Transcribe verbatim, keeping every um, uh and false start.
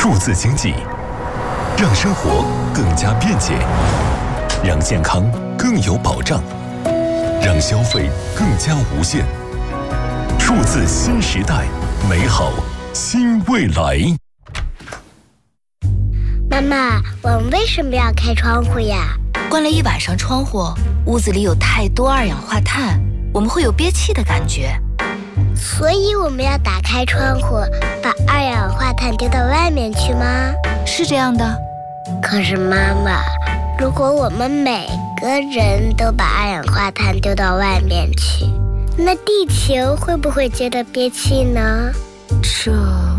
数字经济，让生活更加便捷，让健康更有保障，让消费更加无限。数字新时代，美好新未来。 妈妈，我们为什么要开窗户呀？ 关了一晚上窗户，屋子里有太多二氧化碳，我们会有憋气的感觉。 所以我们要打开窗户，把二氧化碳丢到外面去吗？ 是这样的。 可是妈妈，如果我们每个人都把二氧化碳丢到外面去，那地球会不会觉得憋气呢？ 这